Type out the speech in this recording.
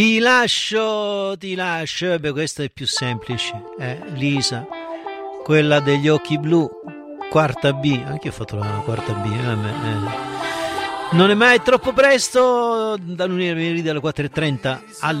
Ti lascio, beh, questa è più semplice, Lisa, quella degli occhi blu, quarta B, anche io ho fatto la quarta B, Non è mai troppo presto, da lunedì alle 4:30 alle